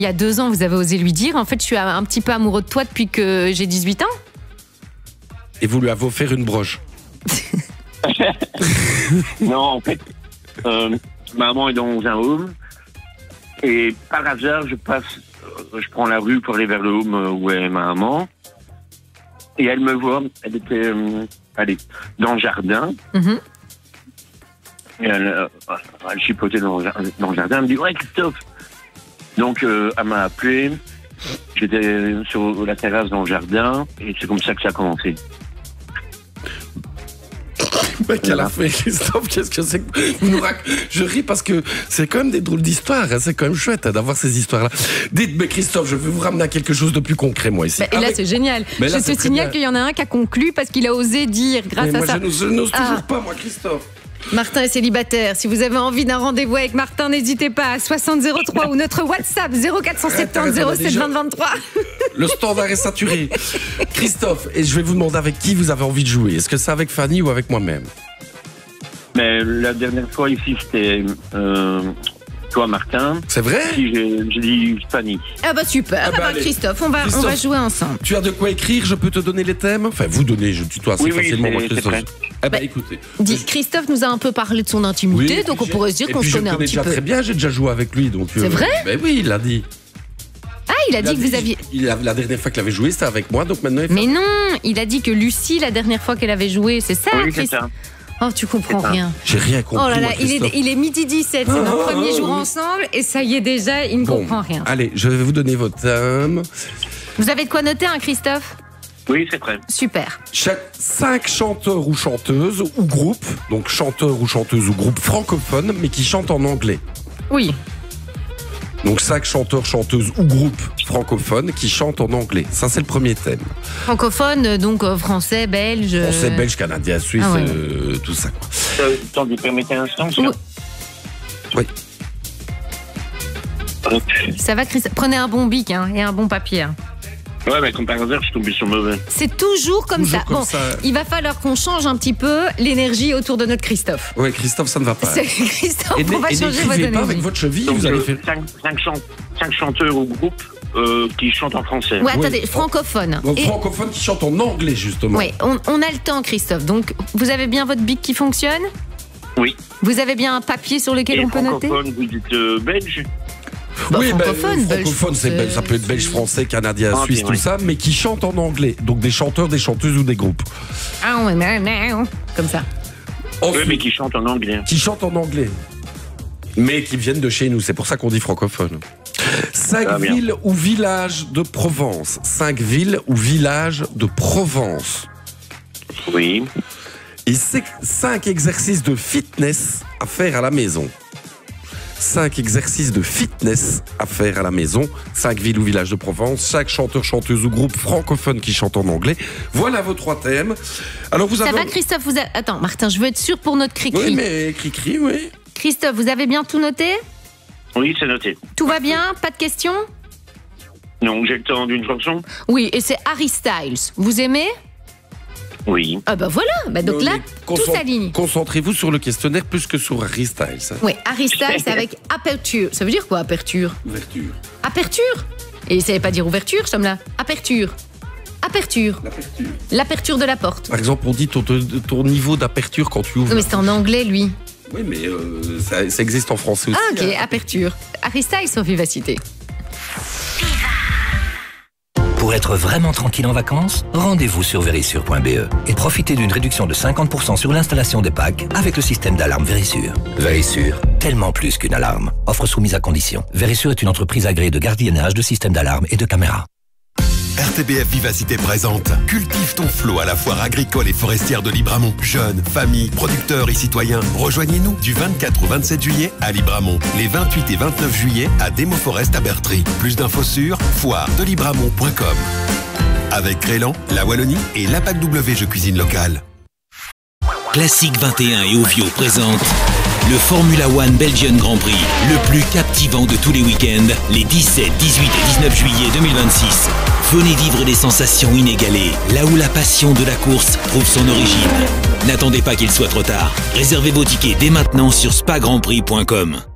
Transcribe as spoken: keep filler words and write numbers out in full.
Il y a deux ans, vous avez osé lui dire, en fait, je suis un petit peu amoureux de toi depuis que j'ai dix-huit ans. Et vous lui avez offert une broche. Non, en fait, euh, maman est dans un home. Et par hasard, je passe, euh, je prends la rue pour aller vers le home euh, où est ma maman. Et elle me voit, elle était, euh, allez, dans le jardin. Mm-hmm. Et elle, euh, elle chipotait dans, dans le jardin. Elle me dit, ouais, Christophe. Donc, euh, elle m'a appelé. J'étais sur la terrasse dans le jardin. Et c'est comme ça que ça a commencé. Mais qu'elle a fait, Christophe, qu'est-ce que c'est que vous nous rac... Je ris parce que c'est quand même des drôles d'histoires, hein, c'est quand même chouette hein, d'avoir ces histoires-là. Dites, mais Christophe, je vais vous ramener à quelque chose de plus concret, moi, ici. Bah, et là, Avec... c'est génial. Mais je là, te signale qu'il y en a un qui a conclu parce qu'il a osé dire, grâce mais à moi, ça. Je n'ose, je n'ose toujours Ah. pas, moi, Christophe. Martin est célibataire. Si vous avez envie d'un rendez-vous avec Martin, n'hésitez pas à soixante zéro trois ou notre WhatsApp zéro quatre cent soixante-dix zéro sept vingt vingt-trois. Le standard est saturé. Christophe, et je vais vous demander avec qui vous avez envie de jouer. Est-ce que c'est avec Fanny ou avec moi-même? Mais la dernière fois ici, c'était euh, toi, Martin. C'est vrai? Ici, j'ai, j'ai dit Fanny. Ah bah super. Ah bah Ah bah, allez. Christophe, on va, Christophe. on va jouer ensemble. Tu as de quoi écrire? Je peux te donner les thèmes? Enfin, vous donner, je tutoie assez Oui, oui, facilement, c'est- moi, c'est Christophe. prêt. Eh ben, Bah, écoutez. Dis, Christophe nous a un peu parlé de son intimité, Oui, donc on j'ai- pourrait se dire et qu'on puis se je connaît le un petit déjà peu. très bien, j'ai déjà joué avec lui. Donc, C'est vrai? Ben oui, il l'a dit. Ah, il a Il dit a que vous aviez... il a- la dernière fois qu'il avait joué, c'était avec moi, donc maintenant il fait... Mais non, il a dit que Lucie, la dernière fois qu'elle avait joué, c'est ça, Oui, c'est Christophe? ça. Oh, tu comprends C'est ça. rien. J'ai rien compris, Oh là là, moi, il est, Christophe. il est midi dix-sept, c'est notre Ah, premier ah, jour oui. ensemble, et ça y est déjà, il ne Bon, comprend rien. Allez, je vais vous donner votre thème. Vous avez de quoi noter, hein, Christophe? Oui, c'est prêt. Super. Chaque cinq chanteurs ou chanteuses ou groupes, donc chanteurs ou chanteuses ou groupes francophones, mais qui chantent en anglais. Oui. Donc cinq chanteurs, chanteuses ou groupes francophones qui chantent en anglais. Ça, c'est le premier thème. Francophone, euh, donc euh, français, belge. euh, Français, belge, canadien, suisse, Ah ouais. euh, tout ça, quoi. Euh, Attendez, permettez un instant. Oui. Oui. Ça va, Christophe? Prenez un bon bic hein, et un bon papier. hein. Ouais, mais comme par hasard, je suis tombé sur mauvais. C'est toujours comme Toujours ça. comme bon, ça. il va falloir qu'on change un petit peu l'énergie autour de notre Christophe. Oui, Christophe, ça ne va pas. C'est Christophe, Et on va et changer votre n'écrivez pas avec énergie. votre cheville, Donc, vous allez euh, faire... cinq, cinq, chant- cinq chanteurs ou groupes euh, qui chantent en français. Ouais, Oui. attendez, francophone. Donc, Et- francophones qui chantent en anglais, justement. ouais, on, on a le temps, Christophe. Donc, vous avez bien votre bic qui fonctionne? Oui. Vous avez bien un papier sur lequel Et on peut noter? francophone, vous dites euh, belge. Bah, oui, ben, francophone, belge, francophone, c'est français, belge, ça peut être belge, suisse. français, canadien, Ah, suisse, bien, tout oui. ça, mais qui chantent en anglais. Donc des chanteurs, des chanteuses ou des groupes. Ah, ouais, ouais, ouais, ouais. Comme ça. Ensuite, Oui, mais qui chantent en anglais. qui chantent en anglais, mais qui viennent de chez nous. C'est pour ça qu'on dit francophone. Cinq Ah, bien. villes ou villages de Provence. Cinq villes ou villages de Provence. Oui. Et c'est cinq exercices de fitness à faire à la maison. Cinq exercices de fitness à faire à la maison. Cinq villes ou villages de Provence. Chaque chanteur, chanteuse ou groupe francophone qui chante en anglais. Voilà vos trois thèmes. Alors vous Ça avez... va, Christophe? Vous a- Attends, Martin, je veux être sûr pour notre cri-cri. Oui, mais cri-cri, oui. Christophe, vous avez bien tout noté? Oui, c'est noté. Tout va bien? Pas de questions? Donc, j'ai le temps d'une chanson. Oui, et c'est Harry Styles. Vous aimez? Oui. Ah bah voilà, bah donc Non, là, mais tout concent- s'aligne. Concentrez-vous sur le questionnaire plus que sur Harry Styles. hein. Oui, Harry Styles avec aperture. Ça veut dire quoi, aperture? Ouverture. Aperture? Et ça ne veut pas dire ouverture, je là. Aperture. Aperture. L'aperture. L'aperture de la porte. Par exemple, on dit ton, ton- ton niveau d'aperture quand tu ouvres. Non mais c'est en anglais, lui. Oui, mais euh, ça, ça existe en français aussi. Ah ok, hein. aperture. Harry Styles sur Vivacité. Pour être vraiment tranquille en vacances, rendez-vous sur Verisure point b e et profitez d'une réduction de cinquante pour cent sur l'installation des packs avec le système d'alarme Verisure. Verisure, tellement plus qu'une alarme. Offre soumise à condition. Verisure est une entreprise agréée de gardiennage de systèmes d'alarme et de caméras. R T B F Vivacité présente Cultive ton flot à la foire agricole et forestière de Libramont. Jeunes, familles, producteurs et citoyens, rejoignez-nous du vingt-quatre au vingt-sept juillet à Libramont. Les vingt-huit et vingt-neuf juillet à Demo Forest à Bertry. Plus d'infos sur foire de libramont point com. Avec Crélan, la Wallonie et l'A P A C W Jeux Cuisine Locale. Classique vingt et un et Ovio présente le Formula One Belgian Grand Prix, le plus captivant de tous les week-ends, les dix-sept, dix-huit et dix-neuf juillet deux mille vingt-six. Venez vivre des sensations inégalées, là où la passion de la course trouve son origine. N'attendez pas qu'il soit trop tard. Réservez vos tickets dès maintenant sur spa grand prix point com.